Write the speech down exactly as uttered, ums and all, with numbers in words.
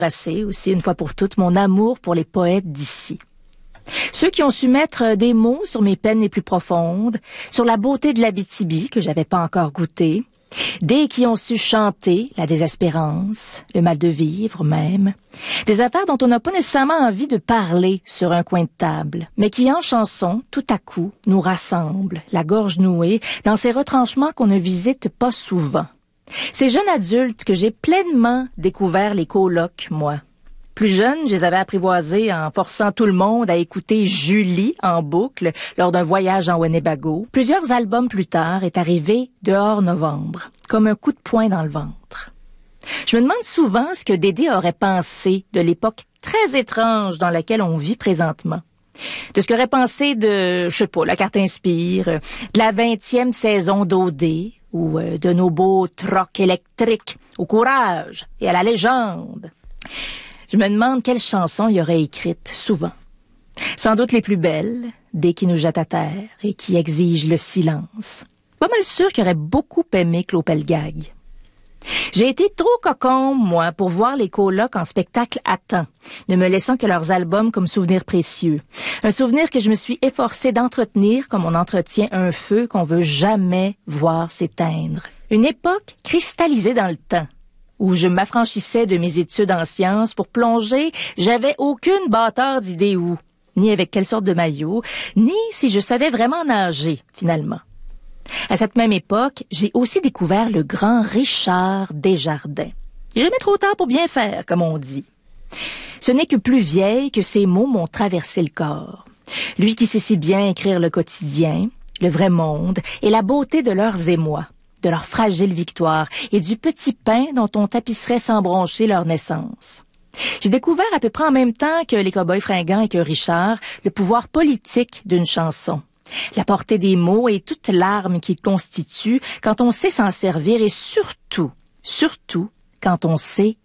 Assez aussi, une fois pour toutes, mon amour pour les poètes d'ici. Ceux qui ont su mettre des mots sur mes peines les plus profondes, sur la beauté de l'Abitibi que j'avais pas encore goûté, des qui ont su chanter la désespérance, le mal de vivre même, des affaires dont on n'a pas nécessairement envie de parler sur un coin de table, mais qui en chanson, tout à coup, nous rassemblent, la gorge nouée, dans ces retranchements qu'on ne visite pas souvent. Ces jeunes adultes que j'ai pleinement découvert les colocs, moi. Plus jeunes, je les avais apprivoisés en forçant tout le monde à écouter Julie en boucle lors d'un voyage en Winnebago. Plusieurs albums plus tard est arrivé Dehors Novembre, comme un coup de poing dans le ventre. Je me demande souvent ce que Dédé aurait pensé de l'époque très étrange dans laquelle on vit présentement. De ce qu'aurait pensé de, je sais pas, la carte Inspire, de la vingtième saison d'O D, ou euh, de nos beaux trocs électriques, au courage et à la légende. Je me demande quelles chansons il aurait écrites, souvent. Sans doute les plus belles, des qui nous jettent à terre et qui exigent le silence. Pas mal sûr qu'il aurait beaucoup aimé Claude Pelgag. J'ai été trop cocon, moi, pour voir les colocs en spectacle à temps, ne me laissant que leurs albums comme souvenir précieux. Un souvenir que je me suis efforcée d'entretenir comme on entretient un feu qu'on veut jamais voir s'éteindre. Une époque cristallisée dans le temps, où je m'affranchissais de mes études en sciences pour plonger, j'avais aucune bâtard d'idée où, ni avec quelle sorte de maillot, ni si je savais vraiment nager, finalement. À cette même époque, j'ai aussi découvert le grand Richard Desjardins. Jamais trop tard pour bien faire, comme on dit. Ce n'est que plus vieille que ces mots m'ont traversé le corps. Lui qui sait si bien écrire le quotidien, le vrai monde et la beauté de leurs émois, de leur fragile victoire et du petit pain dont on tapisserait sans broncher leur naissance. J'ai découvert à peu près en même temps que les cow-boys fringants et que Richard, le pouvoir politique d'une chanson. La portée des mots et toute l'arme qui constitue quand on sait s'en servir et surtout, surtout, quand on sait